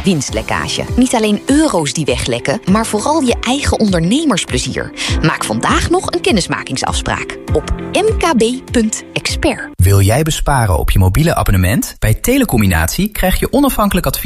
winstlekkage. Niet alleen euro's die weglekken, maar vooral je eigen ondernemersplezier. Maak vandaag nog een kennismakingsafspraak op mkb.expert. Wil jij besparen op je mobiele abonnement? Bij Telecombinatie krijg je onafhankelijk advies